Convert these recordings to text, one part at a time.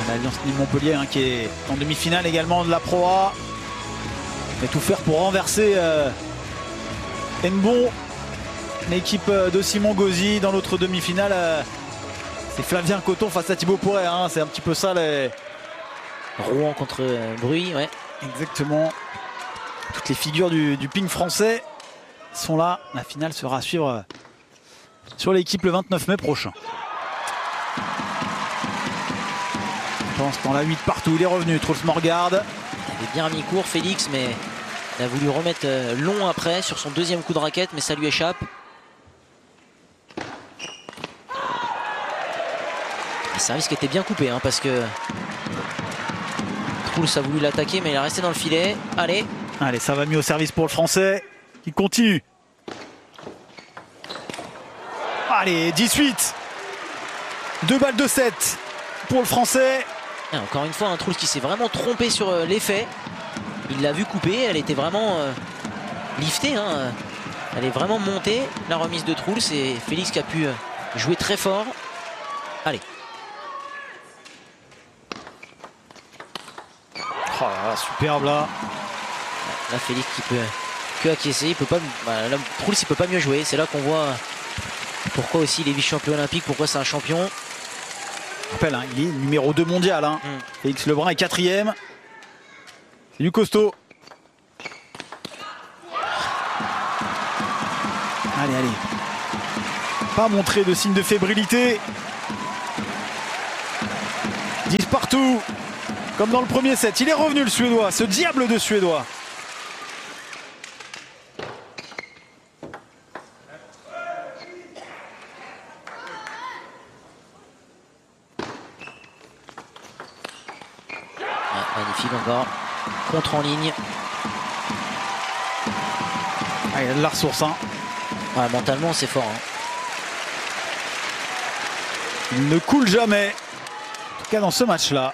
L'Alliance Nîmes-Montpellier hein, qui est en demi-finale également de la Pro A. On va tout faire pour renverser Hennebont, l'équipe de Simon Gauzy. Dans l'autre demi-finale, c'est Flavien Coton face à Thibaut Pourret. Hein. C'est un petit peu ça les... Rouen contre Bruy, ouais. Exactement. Toutes les figures du ping français sont là. La finale sera à suivre sur l'équipe le 29 mai prochain. Pendant ce temps-là, 8 partout, il est revenu. Truls Morgard. Il avait bien mis court Félix, mais il a voulu remettre long après sur son deuxième coup de raquette, mais ça lui échappe. Un service qui était bien coupé, hein, parce que Truls a voulu l'attaquer, mais il est resté dans le filet. Allez. Allez, ça va mieux au service pour le Français, qui continue. Allez, 18. 2 balles de 7 pour le Français. Et encore une fois, un Truls qui s'est vraiment trompé sur l'effet. Il l'a vu couper, elle était vraiment liftée. Hein. Elle est vraiment montée, la remise de Truls. Et Félix qui a pu jouer très fort. Allez. Oh là là, superbe là. Là, Félix qui peut que acquiescer. Il peut pas, là, Truls il peut pas mieux jouer. C'est là qu'on voit pourquoi aussi il est vice-champion olympique, pourquoi c'est un champion. Je rappelle, hein, il est numéro 2 mondial. Hein. Félix Lebrun est 4e. C'est du costaud. Allez, allez. Pas montrer de signe de fébrilité. 10 partout. Comme dans le premier set. Il est revenu le Suédois, ce diable de Suédois. Magnifique encore. Contre en ligne. Ah, il a de la ressource. Hein. Ouais, mentalement, c'est fort. Hein. Il ne coule jamais. En tout cas, dans ce match-là.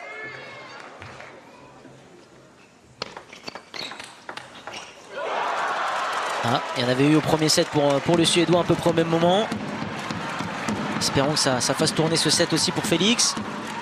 Ah, il y en avait eu au premier set pour le Suédois à peu près au même moment. Espérons que ça fasse tourner ce set aussi pour Félix.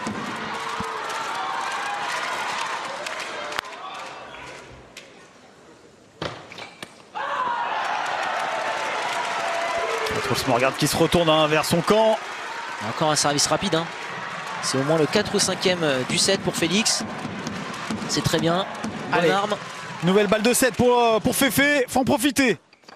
Truls Morgard qui se retourne hein, vers son camp. Encore un service rapide. Hein. C'est au moins le 4 ou 5e du set pour Félix. C'est très bien. Bonne arme. Nouvelle balle de 7 pour Féfé. Faut en profiter.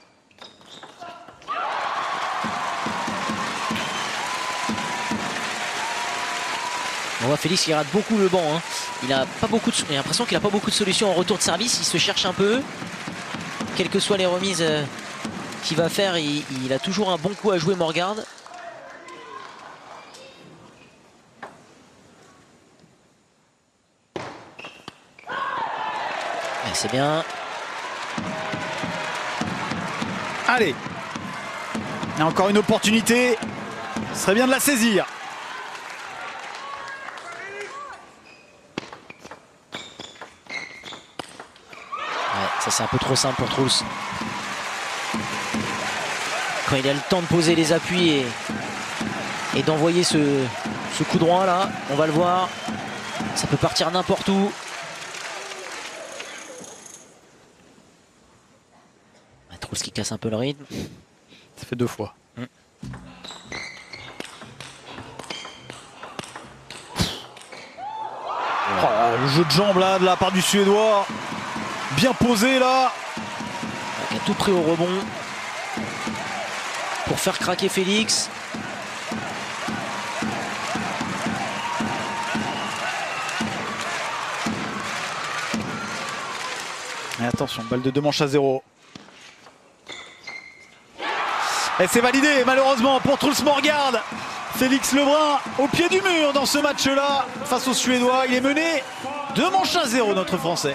On voit Félix qui rate beaucoup le banc. Hein. Il a pas beaucoup de... J'ai l'impression qu'il n'a pas beaucoup de solutions en retour de service. Il se cherche un peu. Quelles que soient les remises qu'il va faire, il a toujours un bon coup à jouer Morgard. C'est bien. Allez. Il y a encore une opportunité. Ce serait bien de la saisir. Ouais, ça c'est un peu trop simple pour Truls. Quand il a le temps de poser les appuis et d'envoyer ce coup droit là, on va le voir. Ça peut partir n'importe où. Truls qui casse un peu le rythme. Ça fait 2 fois. Oh, le jeu de jambes là de la part du Suédois. Bien posé là. Il a tout pris au rebond. Pour faire craquer Félix. Et attention, balle de 2 manches à 0. Et c'est validé malheureusement pour Truls Morgard. Félix Lebrun au pied du mur dans ce match-là face aux Suédois. Il est mené 2 manches à 0 notre Français.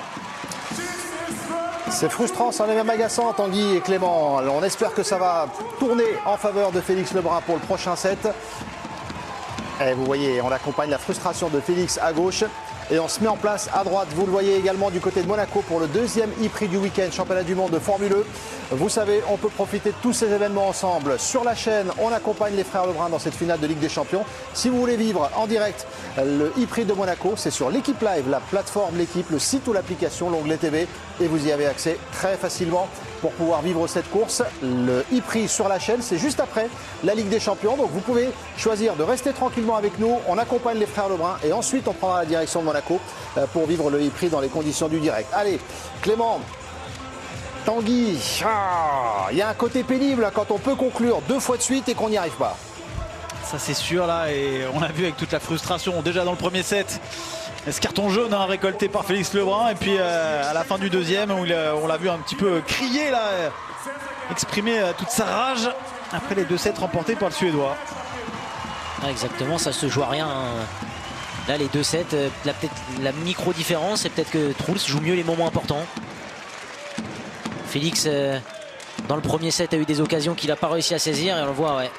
C'est frustrant, c'en est même agaçant Tanguy et Clément. Alors on espère que ça va tourner en faveur de Félix Lebrun pour le prochain set. Et vous voyez, on accompagne la frustration de Félix à gauche et on se met en place à droite. Vous le voyez également du côté de Monaco pour le deuxième e-prix du week-end, championnat du monde de Formule E. Vous savez, on peut profiter de tous ces événements ensemble. Sur la chaîne, on accompagne les frères Lebrun dans cette finale de Ligue des Champions. Si vous voulez vivre en direct le e-prix de Monaco, c'est sur l'équipe live, la plateforme L'équipe, le site ou l'application, l'onglet TV. Et vous y avez accès très facilement pour pouvoir vivre cette course. Le e-prix sur la chaîne, c'est juste après la Ligue des Champions. Donc vous pouvez choisir de rester tranquillement avec nous. On accompagne les frères Lebrun et ensuite on prendra la direction de Monaco pour vivre le e-prix dans les conditions du direct. Allez, Clément, Tanguy, il y a un côté pénible quand on peut conclure 2 fois de suite et qu'on n'y arrive pas. Ça c'est sûr là, et on l'a vu avec toute la frustration déjà dans le premier set. Ce carton jaune récolté par Félix Lebrun, et puis à la fin du deuxième où on l'a vu un petit peu crier là, exprimer toute sa rage après les 2 sets remportés par le Suédois. Exactement, ça se joue à rien. Là les 2 sets, peut-être la micro différence, c'est peut-être que Truls joue mieux les moments importants. Félix dans le premier set a eu des occasions qu'il n'a pas réussi à saisir et on le voit, ouais.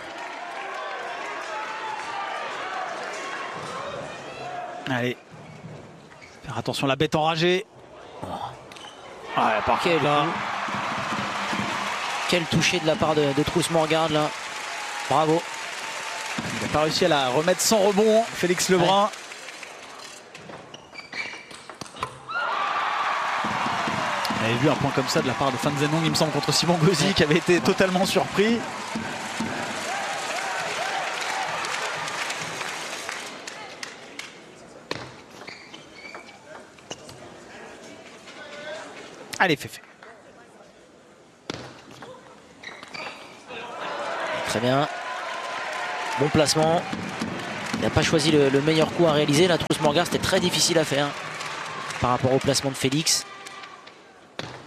Allez, faire attention à la bête enragée. Ouais, par Quel, là. Quel toucher de la part de Truls Morgard là. Bravo. Il n'a pas réussi à la remettre sans rebond, Félix Lebrun. Ouais. On avait vu un point comme ça de la part de Fan Zhenong, il me semble, contre Simon Gauzy, qui avait été totalement surpris. Allez, Féfé. Très bien. Bon placement. Il n'a pas choisi le meilleur coup à réaliser. La Truls Morgard, c'était très difficile à faire par rapport au placement de Félix.